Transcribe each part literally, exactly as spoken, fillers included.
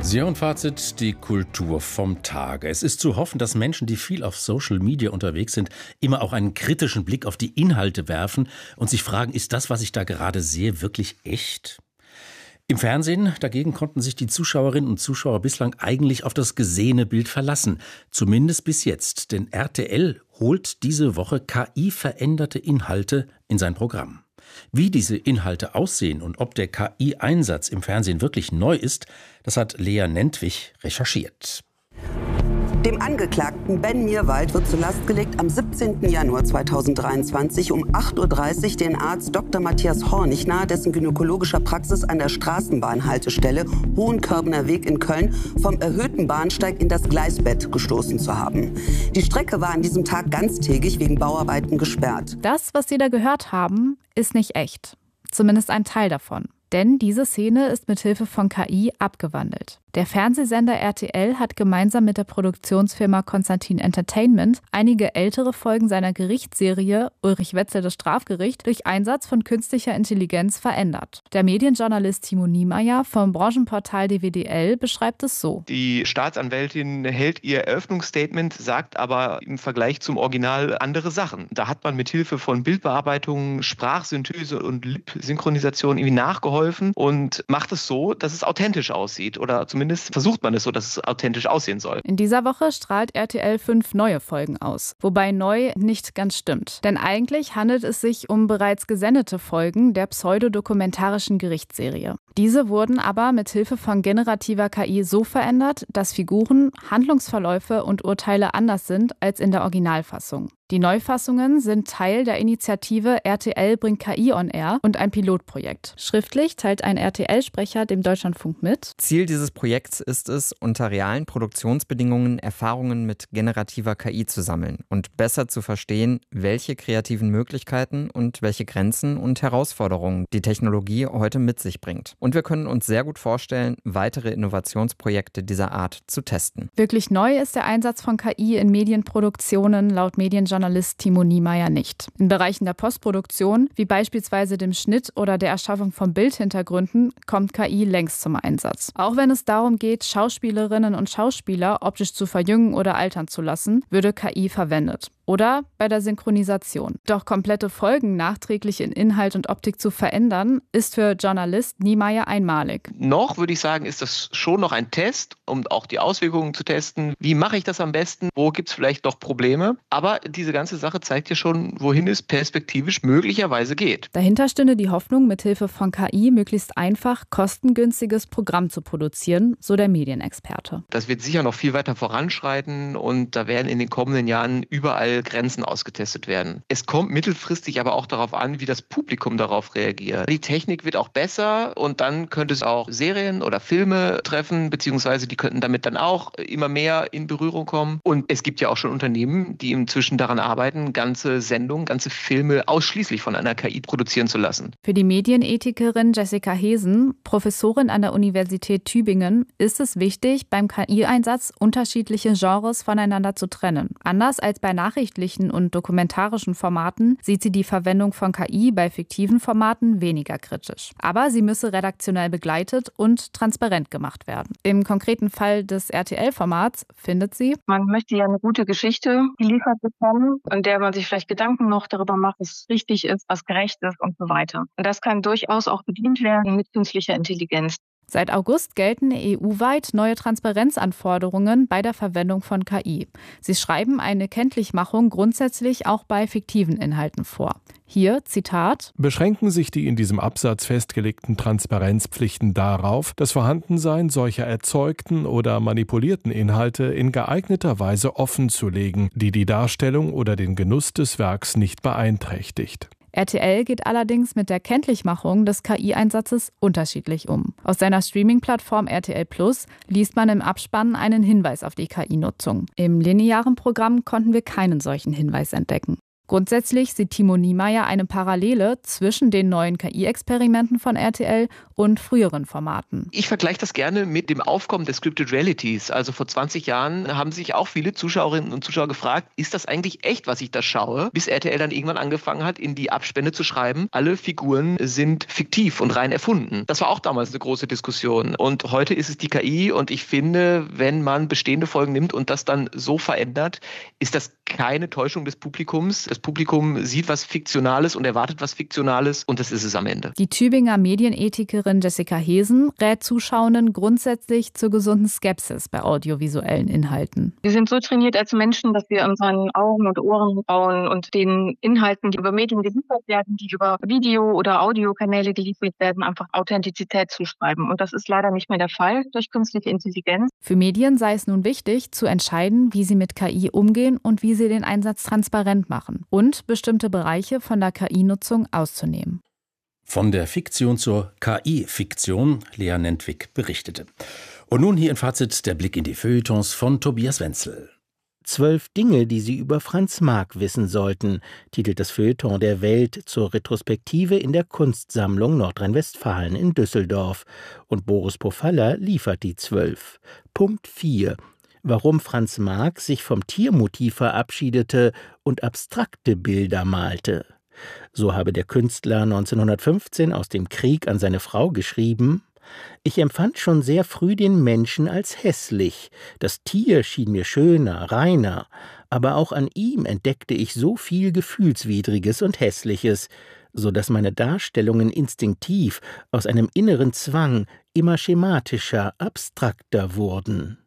Ja, und Fazit, die Kultur vom Tage. Es ist zu hoffen, dass Menschen, die viel auf Social Media unterwegs sind, immer auch einen kritischen Blick auf die Inhalte werfen und sich fragen, ist das, was ich da gerade sehe, wirklich echt? Im Fernsehen dagegen konnten sich die Zuschauerinnen und Zuschauer bislang eigentlich auf das gesehene Bild verlassen. Zumindest bis jetzt, denn R T L holt diese Woche K I-veränderte Inhalte in sein Programm. Wie diese Inhalte aussehen und ob der K I-Einsatz im Fernsehen wirklich neu ist, das hat Lea Nentwich recherchiert. Dem Angeklagten Ben Mirwald wird zur Last gelegt, am siebzehnten Januar zweitausenddreiundzwanzig um acht Uhr dreißig den Arzt Doktor Matthias Hornig nahe dessen gynäkologischer Praxis an der Straßenbahnhaltestelle Hohenkörbener Weg in Köln vom erhöhten Bahnsteig in das Gleisbett gestoßen zu haben. Die Strecke war an diesem Tag ganztägig wegen Bauarbeiten gesperrt. Das, was Sie da gehört haben, ist nicht echt. Zumindest ein Teil davon. Denn diese Szene ist mithilfe von K I abgewandelt. Der Fernsehsender R T L hat gemeinsam mit der Produktionsfirma Konstantin Entertainment einige ältere Folgen seiner Gerichtsserie Ulrich Wetzel das Strafgericht durch Einsatz von künstlicher Intelligenz verändert. Der Medienjournalist Timo Niemeyer vom Branchenportal D W D L beschreibt es so. Die Staatsanwältin hält ihr Eröffnungsstatement, sagt aber im Vergleich zum Original andere Sachen. Da hat man mithilfe von Bildbearbeitung, Sprachsynthese und Lip-Synchronisation irgendwie nachgeholfen und macht es so, dass es authentisch aussieht oder zumindest versucht man es so, dass es authentisch aussehen soll. In dieser Woche strahlt R T L fünf neue Folgen aus. Wobei neu nicht ganz stimmt. Denn eigentlich handelt es sich um bereits gesendete Folgen der pseudodokumentarischen Gerichtsserie. Diese wurden aber mit Hilfe von generativer K I so verändert, dass Figuren, Handlungsverläufe und Urteile anders sind als in der Originalfassung. Die Neufassungen sind Teil der Initiative R T L bringt K I on Air und ein Pilotprojekt. Schriftlich teilt ein R T L-Sprecher dem Deutschlandfunk mit: Ziel dieses Projekts ist es, unter realen Produktionsbedingungen Erfahrungen mit generativer K I zu sammeln und besser zu verstehen, welche kreativen Möglichkeiten und welche Grenzen und Herausforderungen die Technologie heute mit sich bringt. Und wir können uns sehr gut vorstellen, weitere Innovationsprojekte dieser Art zu testen. Wirklich neu ist der Einsatz von K I in Medienproduktionen laut Medienjournalist Timo Niemeyer nicht. In Bereichen der Postproduktion, wie beispielsweise dem Schnitt oder der Erschaffung von Bildhintergründen, kommt K I längst zum Einsatz. Auch wenn es darum geht, Schauspielerinnen und Schauspieler optisch zu verjüngen oder altern zu lassen, würde K I verwendet. Oder bei der Synchronisation. Doch komplette Folgen nachträglich in Inhalt und Optik zu verändern, ist für Journalist Niemeyer einmalig. Noch würde ich sagen, ist das schon noch ein Test, um auch die Auswirkungen zu testen. Wie mache ich das am besten? Wo gibt es vielleicht noch Probleme? Aber diese ganze Sache zeigt ja schon, wohin es perspektivisch möglicherweise geht. Dahinter stünde die Hoffnung, mithilfe von K I möglichst einfach, kostengünstiges Programm zu produzieren, so der Medienexperte. Das wird sicher noch viel weiter voranschreiten und da werden in den kommenden Jahren überall Grenzen ausgetestet werden. Es kommt mittelfristig aber auch darauf an, wie das Publikum darauf reagiert. Die Technik wird auch besser und dann könnte es auch Serien oder Filme treffen, beziehungsweise die könnten damit dann auch immer mehr in Berührung kommen. Und es gibt ja auch schon Unternehmen, die inzwischen daran arbeiten, ganze Sendungen, ganze Filme ausschließlich von einer K I produzieren zu lassen. Für die Medienethikerin Jessica Hesen, Professorin an der Universität Tübingen, ist es wichtig, beim K I-Einsatz unterschiedliche Genres voneinander zu trennen. Anders als bei Nachrichten und dokumentarischen Formaten sieht sie die Verwendung von K I bei fiktiven Formaten weniger kritisch. Aber sie müsse redaktionell begleitet und transparent gemacht werden. Im konkreten Fall des R T L-Formats findet sie: Man möchte ja eine gute Geschichte geliefert bekommen, in der man sich vielleicht Gedanken noch darüber macht, was richtig ist, was gerecht ist und so weiter. Und das kann durchaus auch bedient werden mit künstlicher Intelligenz. Seit August gelten E U-weit neue Transparenzanforderungen bei der Verwendung von K I. Sie schreiben eine Kenntlichmachung grundsätzlich auch bei fiktiven Inhalten vor. Hier, Zitat: Beschränken sich die in diesem Absatz festgelegten Transparenzpflichten darauf, das Vorhandensein solcher erzeugten oder manipulierten Inhalte in geeigneter Weise offenzulegen, die die Darstellung oder den Genuss des Werks nicht beeinträchtigt. R T L geht allerdings mit der Kenntlichmachung des K I-Einsatzes unterschiedlich um. Aus seiner Streaming-Plattform R T L Plus liest man im Abspann einen Hinweis auf die K I-Nutzung. Im linearen Programm konnten wir keinen solchen Hinweis entdecken. Grundsätzlich sieht Timo Niemeyer eine Parallele zwischen den neuen K I-Experimenten von R T L und früheren Formaten. Ich vergleiche das gerne mit dem Aufkommen der Scripted Realities. Also vor zwanzig Jahren haben sich auch viele Zuschauerinnen und Zuschauer gefragt, ist das eigentlich echt, was ich da schaue? Bis R T L dann irgendwann angefangen hat, in die Abspänne zu schreiben, alle Figuren sind fiktiv und rein erfunden. Das war auch damals eine große Diskussion. Und heute ist es die K I und ich finde, wenn man bestehende Folgen nimmt und das dann so verändert, ist das keine Täuschung des Publikums. Das Publikum sieht was Fiktionales und erwartet was Fiktionales und das ist es am Ende. Die Tübinger Medienethikerin Jessica Hesen rät Zuschauenden grundsätzlich zur gesunden Skepsis bei audiovisuellen Inhalten. Wir sind so trainiert als Menschen, dass wir unseren Augen und Ohren bauen und den Inhalten, die über Medien geliefert werden, die über Video- oder Audiokanäle geliefert werden, einfach Authentizität zuschreiben. Und das ist leider nicht mehr der Fall durch künstliche Intelligenz. Für Medien sei es nun wichtig, zu entscheiden, wie sie mit K I umgehen und wie sie den Einsatz transparent machen und bestimmte Bereiche von der K I-Nutzung auszunehmen. Von der Fiktion zur K I-Fiktion, Lea Nentwig berichtete. Und nun hier im Fazit der Blick in die Feuilletons von Tobias Wenzel. Zwölf Dinge, die Sie über Franz Marc wissen sollten, titelt das Feuilleton der Welt zur Retrospektive in der Kunstsammlung Nordrhein-Westfalen in Düsseldorf. Und Boris Pofalla liefert die zwölf. Punkt vier. Warum Franz Marc sich vom Tiermotiv verabschiedete und abstrakte Bilder malte. So habe der Künstler neunzehnhundertfünfzehn aus dem Krieg an seine Frau geschrieben: Ich empfand schon sehr früh den Menschen als hässlich. Das Tier schien mir schöner, reiner, aber auch an ihm entdeckte ich so viel Gefühlswidriges und Hässliches, so dass meine Darstellungen instinktiv aus einem inneren Zwang immer schematischer, abstrakter wurden.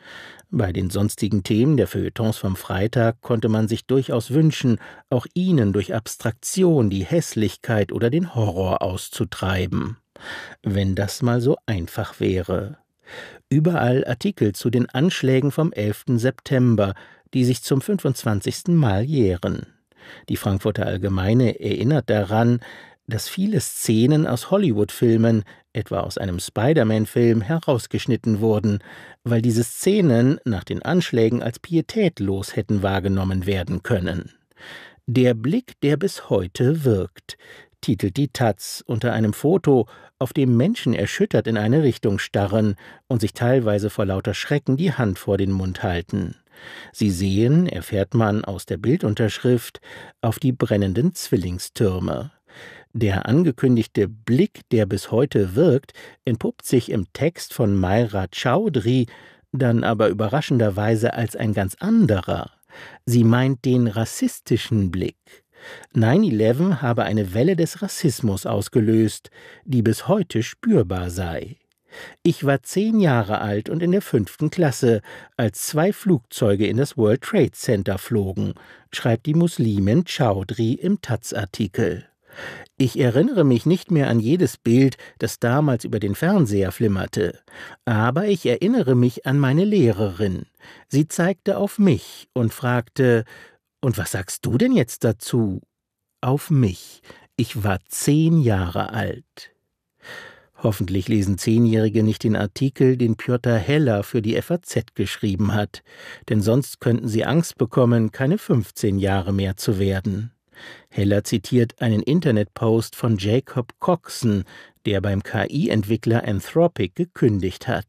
Bei den sonstigen Themen der Feuilletons vom Freitag konnte man sich durchaus wünschen, auch ihnen durch Abstraktion die Hässlichkeit oder den Horror auszutreiben. Wenn das mal so einfach wäre. Überall Artikel zu den Anschlägen vom elften September, die sich zum fünfundzwanzigsten Mal jähren. Die Frankfurter Allgemeine erinnert daran, dass viele Szenen aus Hollywood-Filmen, etwa aus einem Spider-Man-Film, herausgeschnitten wurden, weil diese Szenen nach den Anschlägen als pietätlos hätten wahrgenommen werden können. Der Blick, der bis heute wirkt, titelt die Taz unter einem Foto, auf dem Menschen erschüttert in eine Richtung starren und sich teilweise vor lauter Schrecken die Hand vor den Mund halten. Sie sehen, erfährt man aus der Bildunterschrift, auf die brennenden Zwillingstürme. Der angekündigte Blick, der bis heute wirkt, entpuppt sich im Text von Mayra Chaudhry dann aber überraschenderweise als ein ganz anderer. Sie meint den rassistischen Blick. neun elf habe eine Welle des Rassismus ausgelöst, die bis heute spürbar sei. Ich war zehn Jahre alt und in der fünften Klasse, als zwei Flugzeuge in das World Trade Center flogen, schreibt die Muslimin Chaudhry im Taz-Artikel. Ich erinnere mich nicht mehr an jedes Bild, das damals über den Fernseher flimmerte, aber ich erinnere mich an meine Lehrerin. Sie zeigte auf mich und fragte: »Und was sagst du denn jetzt dazu?« Auf mich. Ich war zehn Jahre alt. Hoffentlich lesen Zehnjährige nicht den Artikel, den Piotr Heller für die F A Z geschrieben hat, denn sonst könnten sie Angst bekommen, keine fünfzehn Jahre mehr zu werden. Heller zitiert einen Internetpost von Jacob Coxon, der beim K I-Entwickler Anthropic gekündigt hat.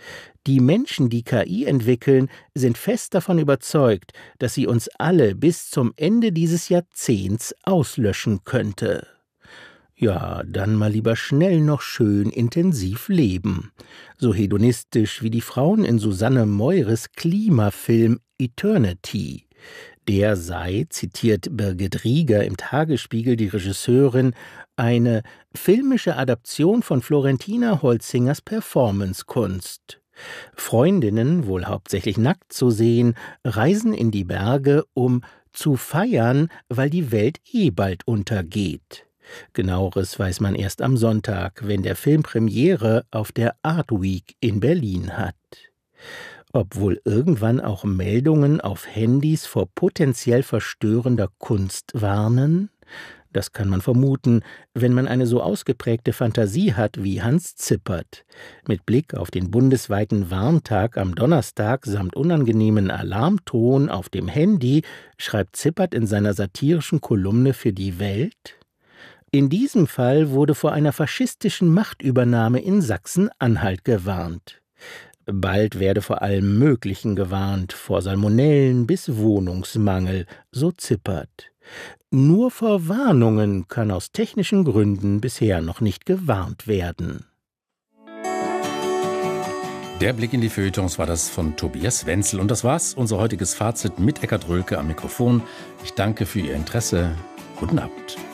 Die Menschen, die K I entwickeln, sind fest davon überzeugt, dass sie uns alle bis zum Ende dieses Jahrzehnts auslöschen könnte. Ja, dann mal lieber schnell noch schön intensiv leben. So hedonistisch wie die Frauen in Susanne Meures Klimafilm Eternity. Der sei, zitiert Birgit Rieger im Tagesspiegel die Regisseurin, eine filmische Adaption von Florentina Holzingers Performancekunst. Freundinnen, wohl hauptsächlich nackt zu sehen, reisen in die Berge, um zu feiern, weil die Welt eh bald untergeht. Genaueres weiß man erst am Sonntag, wenn der Film Premiere auf der Art Week in Berlin hat. Ob wohl irgendwann auch Meldungen auf Handys vor potenziell verstörender Kunst warnen? Das kann man vermuten, wenn man eine so ausgeprägte Fantasie hat wie Hans Zippert. Mit Blick auf den bundesweiten Warntag am Donnerstag samt unangenehmen Alarmton auf dem Handy schreibt Zippert in seiner satirischen Kolumne für die Welt: In diesem Fall wurde vor einer faschistischen Machtübernahme in Sachsen-Anhalt gewarnt. Bald werde vor allem Möglichen gewarnt, vor Salmonellen bis Wohnungsmangel, so Zippert. Nur vor Warnungen kann aus technischen Gründen bisher noch nicht gewarnt werden. Der Blick in die Feuilletons war das von Tobias Wenzel. Und das war's, unser heutiges Fazit mit Eckhard Rölke am Mikrofon. Ich danke für Ihr Interesse. Guten Abend.